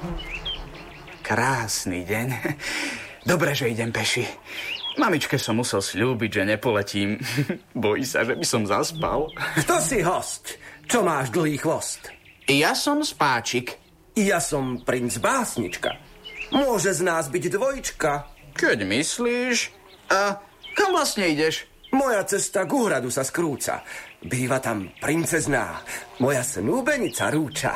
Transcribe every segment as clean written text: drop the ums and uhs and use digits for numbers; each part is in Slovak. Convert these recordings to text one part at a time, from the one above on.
Krásny deň. Dobre, že idem peši. Mamičke som musel sľúbiť, že nepoletím. Bojí sa, že by som zaspal. Kto si host? Čo máš dlhý chvost? Ja som Spáčik. Ja som princ Básnička. Môže z nás byť dvojička. Keď myslíš... A kam vlastne ideš? Moja cesta k úhradu sa skrúca. Býva tam princezná, moja snúbenica Rúča.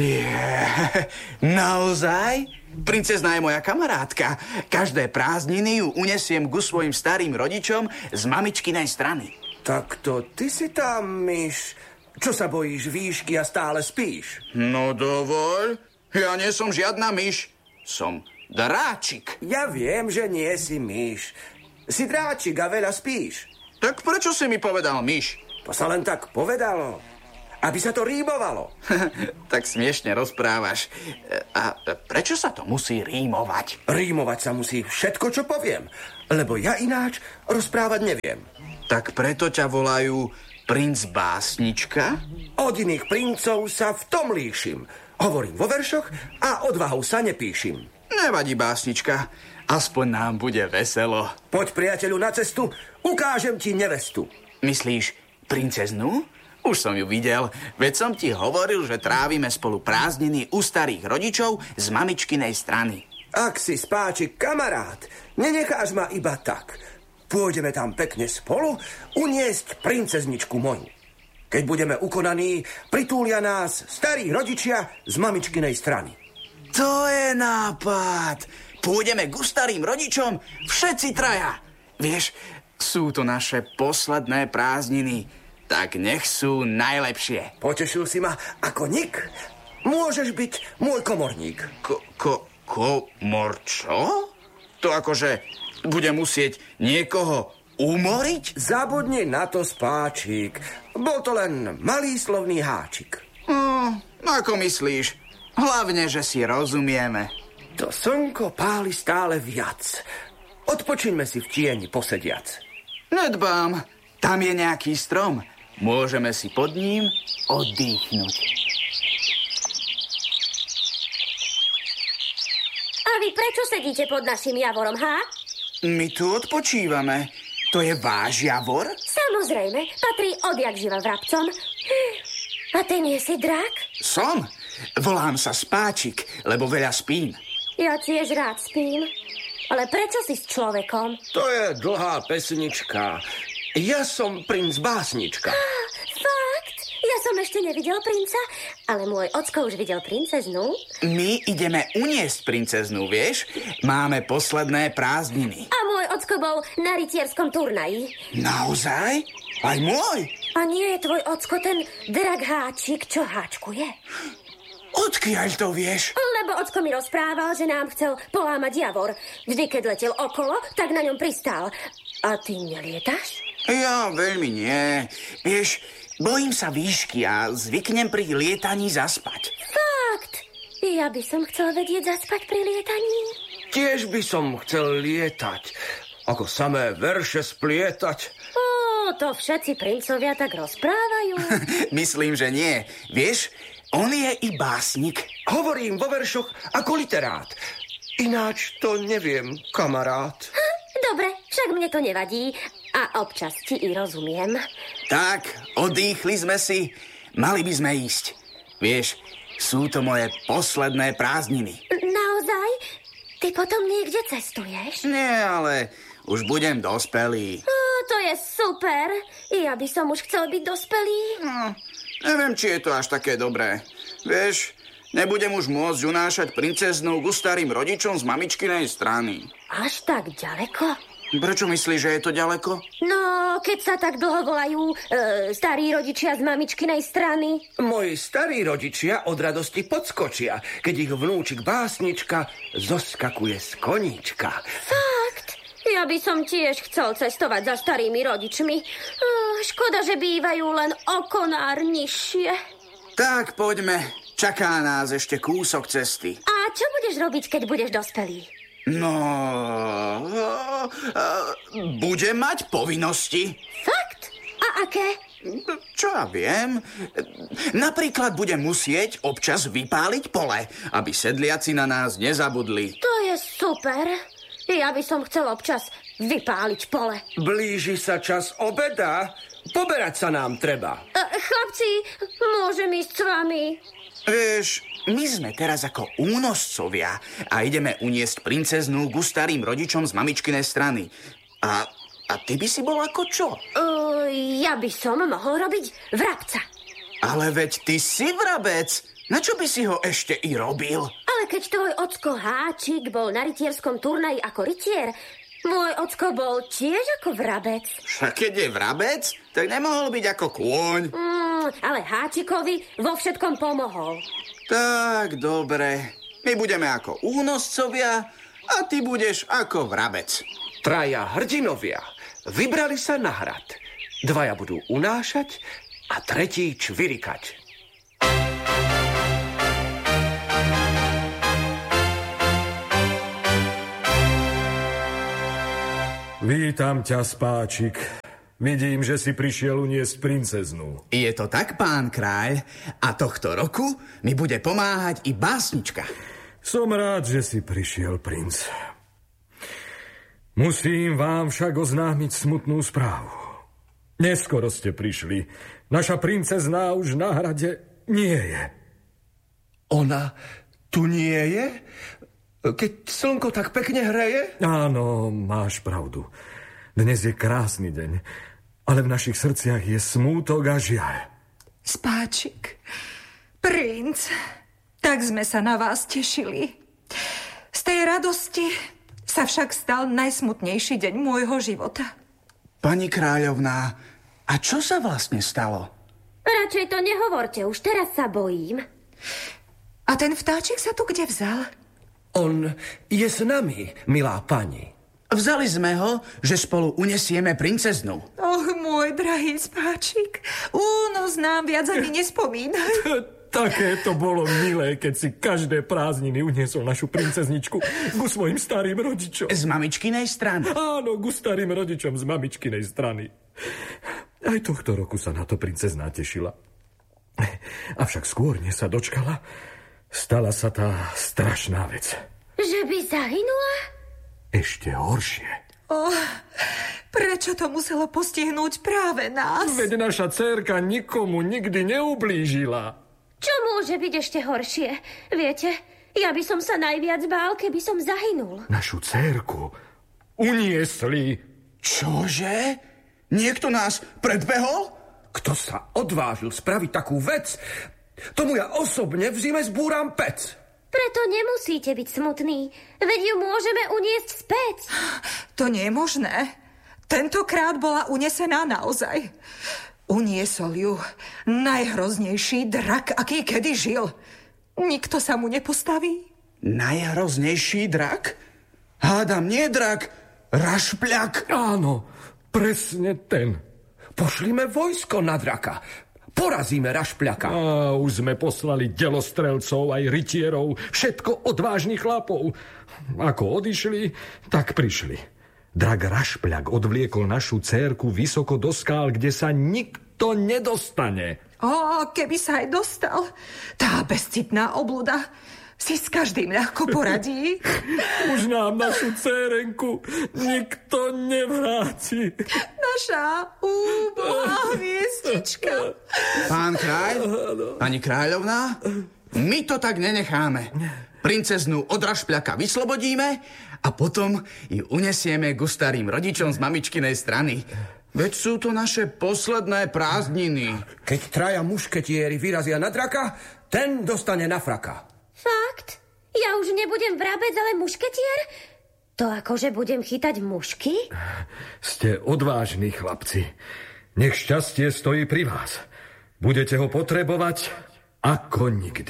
Naozaj? Princezná je moja kamarátka. Každé prázdniny ju unesiem ku svojim starým rodičom z mamičkinej strany. Tak to ty si tam, myš. Čo sa bojíš výšky a stále spíš? No dovoľ. Ja nie som žiadna myš. Som dráčik. Ja viem, že nie si myš. Si dráčik a veľa spíš. Tak prečo si mi povedal myš? To sa len tak povedalo. Aby sa to rímovalo. Tak smiešne rozprávaš. A prečo sa to musí rímovať? Rímovať sa musí všetko, čo poviem. Lebo ja ináč rozprávať neviem. Tak preto ťa volajú princ Básnička? Od iných princov sa v tom líšim. Hovorím vo veršoch a odvahou sa nepíšim. Nevadí, Básnička. Aspoň nám bude veselo. Poď, priateľu, na cestu. Ukážem ti nevestu. Myslíš princeznú? Už som ju videl, veď som ti hovoril, že trávime spolu prázdniny u starých rodičov z mamičkinej strany. Ak si Spáčik kamarát, nenecháš ma iba tak. Pôjdeme tam pekne spolu uniesť princezničku moju. Keď budeme ukonaní, pritúlia nás starí rodičia z mamičkinej strany. To je nápad. Pôjdeme ku starým rodičom všetci traja. Vieš, sú to naše posledné prázdniny. Tak nech sú najlepšie. Potešil si ma ako nik. Môžeš byť môj komorník. Komor čo? To akože budem musieť niekoho umoriť? Zabudni na to, Spáčik. Bol to len malý slovný háčik. Ako myslíš? Hlavne, že si rozumieme. To slnko páli stále viac. Odpočiňme si v tieni posediac. Nedbám. Tam je nejaký strom. Môžeme si pod ním oddychnúť. A vy prečo sedíte pod našim javorom, há? My tu odpočívame. To je váš javor? Samozrejme, patrí odjakživa vrabcom. A ty nie si drak? Som. Volám sa Spáčik, lebo veľa spím. Ja tiež rád spím. Ale prečo si s človekom? To je dlhá pesnička. Ja som princ Básnička. Fakt? Ja som ešte nevidel princa, ale môj ocko už videl princeznú. My ideme uniesť princeznú, vieš? Máme posledné prázdniny. A môj ocko bol na rytierskom turnaji. Naozaj? Aj môj? A nie je tvoj ocko ten drak háčik, čo háčkuje? Odkiaľ to vieš? Lebo ocko mi rozprával, že nám chcel polámať javor. Vždy, keď letel okolo, tak na ňom pristál. A ty nelietaš? Ja veľmi nie. Vieš, bojím sa výšky a zvyknem pri lietaní zaspať. Fakt? Ja by som chcel vedieť zaspať pri lietaní. Tiež by som chcel lietať. Ako samé verše splietať. To všetci princovia tak rozprávajú. Myslím, že nie. Vieš, on je i básnik. Hovorím vo veršoch ako literát. Ináč to neviem, kamarát. Dobre, však mne to nevadí. A občas ti i rozumiem. Tak, oddychli sme si. Mali by sme ísť. Vieš, sú to moje posledné prázdniny. Naozaj? Ty potom niekde cestuješ? Nie, ale už budem dospelý. To je super. Ja by som už chcel byť dospelý. Neviem, či je to až také dobré. Vieš, nebudem už môcť unášať princeznú ku starým rodičom z mamičkinej strany. Až tak ďaleko? Prečo myslíš, že je to ďaleko? No, keď sa tak dlho volajú starí rodičia z mamičkinej strany. Moji starí rodičia od radosti podskočia, keď ich vnúčik Básnička zoskakuje z koníčka. Fakt? Ja by som tiež chcel cestovať za starými rodičmi. Škoda, že bývajú len o konár nižšie. Tak, poďme. Čaká nás ešte kúsok cesty. A čo budeš robiť, keď budeš dospelý? No, budem mať povinnosti. Fakt? A aké? Čo ja viem? Napríklad budem musieť občas vypáliť pole, aby sedliaci na nás nezabudli. To je super. Ja by som chcel občas vypáliť pole. Blíži sa čas obeda. Poberať sa nám treba. Chlapci, môžem ísť s vami? Vieš, my sme teraz ako únoscovia a ideme uniesť princeznú ku starým rodičom z mamičkinej strany. A ty by si bol ako čo? Ja by som mohol robiť vrabca. Ale veď ty si vrabec. Na čo by si ho ešte i robil? Ale keď tvoj ocko Háčik bol na rytierskom turnaji ako rytier, môj ocko bol tiež ako vrabec. Však keď je vrabec, tak nemohol byť ako kôň. Ale Háčikovi vo všetkom pomohol. Tak, dobre. My budeme ako únoscovia a ty budeš ako vrabec. Traja hrdinovia vybrali sa na hrad. Dvaja budú unášať a tretí čvirikať. Vítam ťa, spáčik. Vidím, že si prišiel uniesť princeznú. Je to tak, pán kráľ. A tohto roku mi bude pomáhať i básnička. Som rád, že si prišiel, princ. Musím vám však oznámiť smutnú správu. Neskoro ste prišli. Naša princezná už na hrade nie je. Ona tu nie je? Keď slnko tak pekne hreje? Áno, máš pravdu. Dnes je krásny deň, ale v našich srdciach je smútok a žiaľ. Spáčik, princ, tak sme sa na vás tešili. Z tej radosti sa však stal najsmutnejší deň môjho života. Pani kráľovná, a čo sa vlastne stalo? Radšej to nehovorte, už teraz sa bojím. A ten vtáčik sa tu kde vzal? On je s nami, milá pani. Vzali sme ho, že spolu unesieme princeznú. Môj drahý spáčik, únos nám viac ani nespomínaj. Také to bolo milé, keď si každé prázdniny uniesol našu princezničku ku svojim starým rodičom. Z mamičkinej strany. Áno, ku starým rodičom z mamičkinej strany. Aj tohto roku sa na to princezná tešila. Avšak skôr, než sa dočkala, stala sa tá strašná vec. Že by zahynula? Ešte horšie. Prečo to muselo postihnúť práve nás? Veď naša dcérka nikomu nikdy neublížila. Čo môže byť ešte horšie? Viete, ja by som sa najviac bál, keby som zahynul. Našu dcérku uniesli. Čože? Niekto nás predbehol? Kto sa odvážil spraviť takú vec? Tomu ja osobne v zime zbúram pec. Preto nemusíte byť smutní. Veď ju môžeme uniesť späť. To nie je možné. Tentokrát bola unesená naozaj. Uniesol ju najhroznejší drak, aký kedy žil. Nikto sa mu nepostaví. Najhroznejší drak? Hádam, nie drak, rašpľak. Áno, presne ten. Pošlime vojsko na draka. Porazíme rašpľaka. Už sme poslali delostrelcov aj rytierov, všetko odvážnych chlapov. Ako odišli, tak prišli. Drak rašpľak odvliekol našu dcérku vysoko do skál, kde sa nikto nedostane. Keby sa aj dostal, tá bezcitná obluda si s každým ľahko poradí. Už nám našu dcérenku nikto nevráti. Naša úbohá hviezdička. Pán kráľ, pani kráľovná, my to tak nenecháme. Princeznú od rašpľaka vyslobodíme a potom ju unesieme ku starým rodičom z mamičkinej strany. Veď sú to naše posledné prázdniny. Keď traja mušketieri vyrazia na draka, ten dostane na fraka. Fakt? Ja už nebudem vrabec, ale mušketier? To akože budem chytať mušky? Ste odvážni, chlapci. Nech šťastie stojí pri vás. Budete ho potrebovať ako nikdy.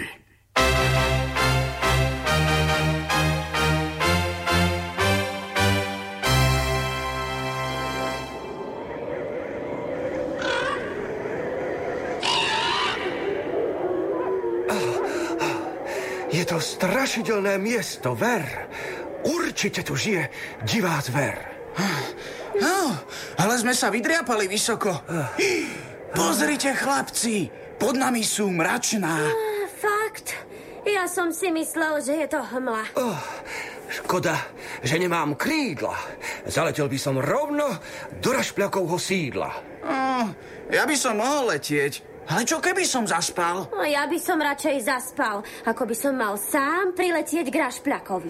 Je to strašidelné miesto, ver. Určite tu žije divá zver. No, ale sme sa vydriapali vysoko. Pozrite, chlapci, pod nami sú mračná. Fakt? Ja som si myslel, že je to hmla. Škoda, že nemám krídla. Zaletel by som rovno do Rašpľakovho sídla. Ja by som mohol letieť, ale čo keby som zaspal? Ja by som radšej zaspal, ako by som mal sám priletieť k Rašpľakovi.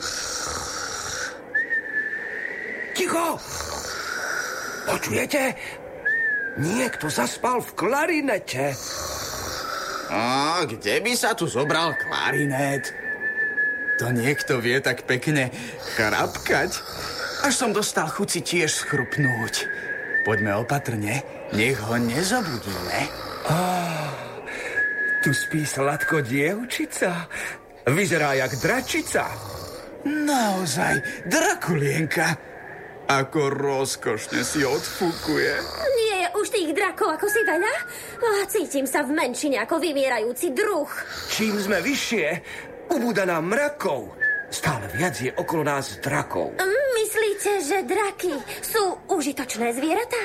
Ticho! Počujete? Niekto zaspal v klarinete. Kde by sa tu zobral klarinet? To niekto vie tak pekne chrapkať. Až som dostal chuť si tiež schrupnúť. Poďme opatrne, nech ho nezobudíme. Tu spí sladko dievčica. Vyzerá jak dračica. Naozaj, Drakulienka. Ako rozkošne si odfúkuje. Nie je už tých drakov ako si veľa? Cítim sa v menšine ako vymierajúci druh. Čím sme vyššie, ubúda nám mrakov. Stále viac je okolo nás drakov. Myslíte, že draky sú užitočné zvieratá?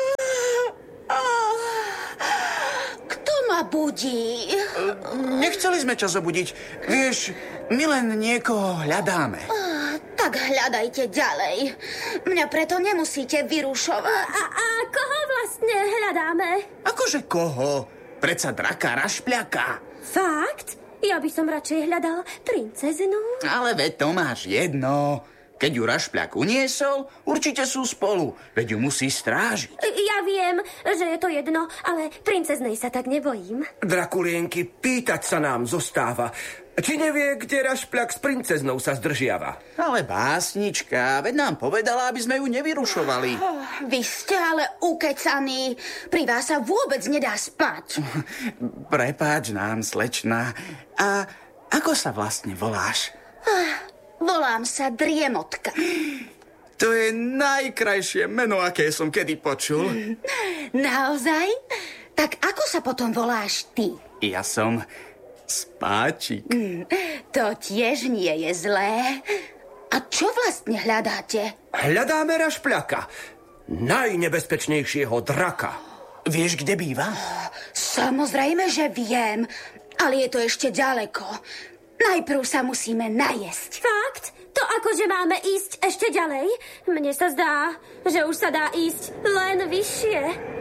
Kto ma budí? Nechceli sme ťa zobudiť. Vieš, my len niekoho hľadáme. Tak hľadajte ďalej. Mňa preto nemusíte vyrušovať. A koho vlastne hľadáme? Akože koho? Predsa draka Rašpľaka. Fakt? Ja by som radšej hľadal princeznu. Ale veď to máš jedno. Keď ju Rašpľak uniesol, určite sú spolu. Veď ju musí strážiť. Ja viem, že je to jedno, ale princeznej sa tak nebojím. Drakulienky, pýtať sa nám zostáva. Či nevie, kde Rašpľak s princeznou sa zdržiava? Ale básnička, veď nám povedala, aby sme ju nevyrušovali. Vy ste ale ukecaní. Pri vás sa vôbec nedá spať. Prepáč nám, slečna. A ako sa vlastne voláš? Volám sa Driemotka. To je najkrajšie meno, aké som kedy počul. Naozaj? Tak ako sa potom voláš ty? Ja som Spáčik. To tiež nie je zlé. A čo vlastne hľadáte? Hľadáme Rašpľaka, najnebezpečnejšieho draka. Vieš, kde býva? Samozrejme, že viem, ale je to ešte ďaleko. Najprv sa musíme najesť. Fakt? To akože máme ísť ešte ďalej? Mne sa zdá, že už sa dá ísť len vyššie.